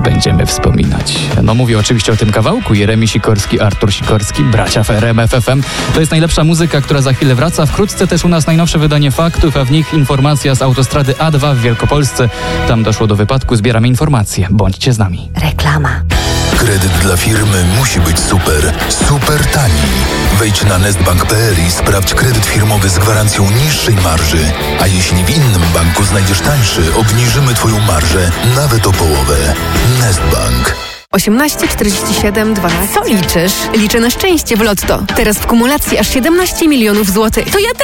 będziemy wspominać. No mówię oczywiście o tym kawałku. Jeremi Sikorski, Artur Sikorski, bracia w RMF FM. To jest najlepsza muzyka, która za chwilę wraca. Wkrótce też u nas najnowsze wydanie faktów, a w nich informacja z autostrady A2 w Wielkopolsce. Tam doszło do wypadku, zbieramy informacje. Bądźcie z nami. Reklama. Kredyt dla firmy musi być super, super tani. Wejdź na nestbank.pl i sprawdź kredyt firmowy z gwarancją niższej marży. A jeśli w innym banku znajdziesz tańszy, obniżymy Twoją marżę nawet o połowę. Nestbank. 18 47 12. Co liczysz? Liczę na szczęście w Lotto. Teraz w kumulacji aż 17 milionów złotych. To ja